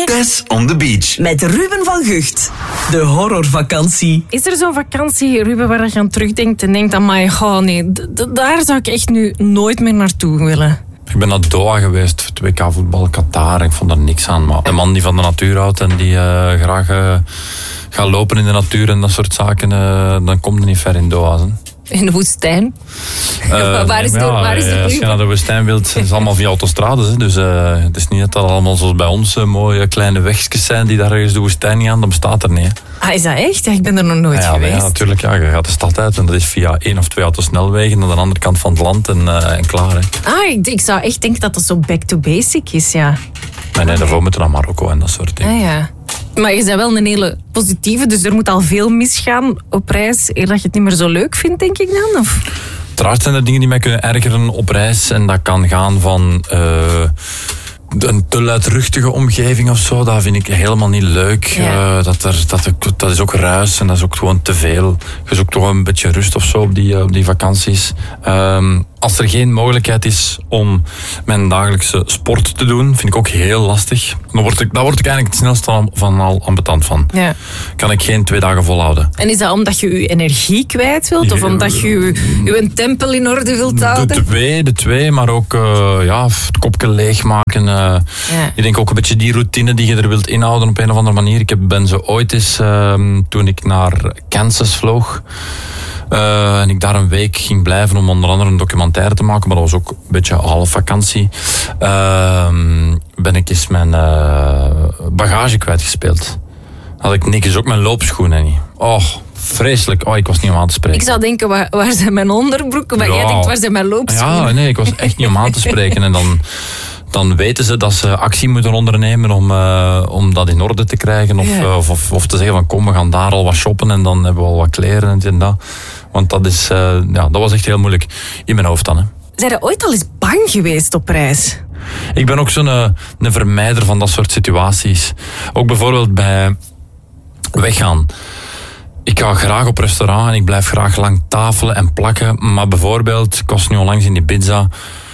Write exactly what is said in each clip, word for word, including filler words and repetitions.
Tess on the beach. Met Ruben van Gucht. De horrorvakantie. Is er zo'n vakantie, Ruben, waar je aan terugdenkt en denkt, amai, oh nee, d- d- daar zou ik echt nu nooit meer naartoe willen? Ik ben naar Doha geweest voor het W K voetbal, Qatar. Ik vond daar niks aan. Maar een man die van de natuur houdt en die uh, graag uh, gaat lopen in de natuur en dat soort zaken, uh, dan komt er niet ver in Doha. Hè. In de woestijn? Uh, waar is de, ja, waar is de als je naar de woestijn wilt, is het allemaal via autostrades. Hè. Dus uh, het is niet dat dat allemaal zoals bij ons uh, mooie kleine wegjes zijn die daar ergens de woestijn niet aan. Dat bestaat er niet. Hè. Ah, is dat echt? Ja, ik ben er nog nooit ja, geweest. Ja, natuurlijk. Ja, je gaat de stad uit en dat is via één of twee autosnelwegen naar de andere kant van het land en, uh, en klaar. Hè. Ah, ik, ik zou echt denken dat dat zo back to basic is, ja. Maar nee, daarvoor moeten we naar Marokko en dat soort dingen. Ah, ja. Maar je bent wel een hele positieve, dus er moet al veel misgaan op reis, eer dat je het niet meer zo leuk vindt, denk ik dan? Of? Uiteraard zijn er dingen die mij kunnen ergeren op reis en dat kan gaan van uh, een te luidruchtige omgeving of zo, dat vind ik helemaal niet leuk. Ja. Uh, dat, er, dat, er, dat is ook ruis en dat is ook gewoon te veel. Je zoekt toch een beetje rust of zo op die, op die vakanties. Um, als er geen mogelijkheid is om mijn dagelijkse sport te doen, vind ik ook heel lastig. Dan word ik, daar word ik eigenlijk het snelst van, van al ambetant van. Ja. Kan ik geen twee dagen volhouden. En is dat omdat je je energie kwijt wilt? Of omdat je je, je een tempel in orde wilt houden? De twee, de twee, maar ook uh, ja, het kopje leegmaken. Uh, ja. Ik denk ook een beetje die routine die je er wilt inhouden op een of andere manier. Ik heb, ben zo ooit eens, uh, toen ik naar Kansas vloog, Uh, en ik daar een week ging blijven om onder andere een documentaire te maken, maar dat was ook een beetje half vakantie. Uh, ben ik eens mijn uh, bagage kwijtgespeeld. Had ik niks, ook mijn loopschoenen niet. Oh, vreselijk. Oh, ik was niet om aan te spreken. Ik zou denken, waar, waar zijn mijn onderbroeken? Maar ja. Jij denkt, waar zijn mijn loopschoenen? Ja, nee, ik was echt niet om aan te spreken. En dan, dan weten ze dat ze actie moeten ondernemen om, uh, om dat in orde te krijgen. Of, ja. of, of, of te zeggen van kom, we gaan daar al wat shoppen en dan hebben we al wat kleren en dit en dat. Want dat, is, uh, ja, dat was echt heel moeilijk in mijn hoofd dan. Hè. Zijn er ooit al eens bang geweest op reis? Ik ben ook zo'n uh, een vermijder van dat soort situaties. Ook bijvoorbeeld bij weggaan. Ik ga graag op restaurant en ik blijf graag lang tafelen en plakken. Maar bijvoorbeeld, ik was nu onlangs in Ibiza.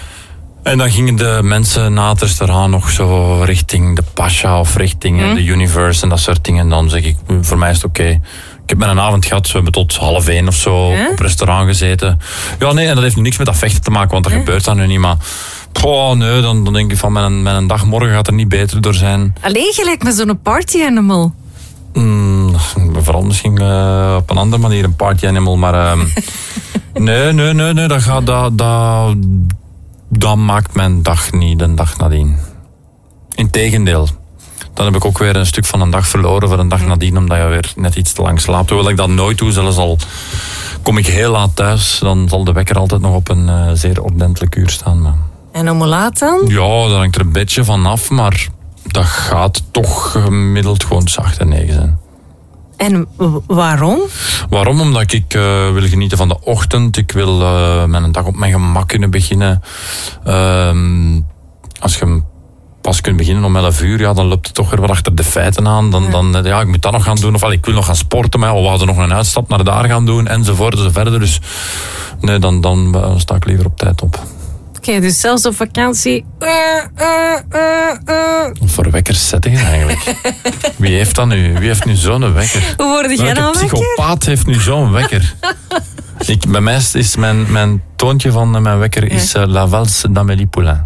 En dan gingen de mensen na het restaurant nog zo richting de Pasha of richting hmm. de Universe en dat soort dingen. En dan zeg ik, voor mij is het oké. Okay. Ik heb mijn avond gehad, we hebben tot half één of zo huh? op restaurant gezeten. Ja, nee, en dat heeft niks met dat vechten te maken, want dat huh? gebeurt dan nu niet. Maar oh, nee, dan, dan denk ik van mijn, mijn dag morgen gaat er niet beter door zijn. Alleen gelijk met zo'n party animal. Mm, vooral misschien uh, op een andere manier een party animal, maar uh, nee, nee, nee, nee, dat gaat, dat, dat, dat maakt mijn dag niet de dag nadien. Integendeel. Dan heb ik ook weer een stuk van een dag verloren voor een dag nadien, omdat je weer net iets te lang slaapt. Hoewel ik dat nooit doe, zelfs al kom ik heel laat thuis, dan zal de wekker altijd nog op een uh, zeer ordentelijk uur staan. Maar... En om hoe laat dan? Ja, daar hangt er een beetje van af, maar dat gaat toch gemiddeld gewoon zacht en negen zijn. En waarom? Waarom? Omdat ik uh, wil genieten van de ochtend. Ik wil uh, mijn dag op mijn gemak kunnen beginnen. Uh, als je pas kunt beginnen om elf uur, ja, dan loopt het toch weer wat achter de feiten aan. Dan, ja. dan ja, ik moet dat nog gaan doen. Of al, ik wil nog gaan sporten, maar ja, we hadden nog een uitstap naar daar gaan doen, enzovoort, enzoverder. Dus nee, dan, dan uh, sta ik liever op tijd op. Oké, okay, dus zelfs op vakantie... Uh, uh, uh, uh. Wat voor wekkers zetten je eigenlijk? Wie heeft dat nu? Wie heeft nu zo'n wekker? Hoe word jij nou wekker? Welke psychopaat heeft nu zo'n wekker? Ik, bij mij is mijn, mijn toontje van mijn wekker is uh, La Valse d'Amélie Poulain.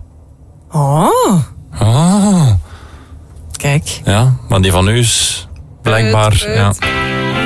Oh. Oh. Kijk. Ja, maar die van u is blijkbaar... Uit, uit. Ja.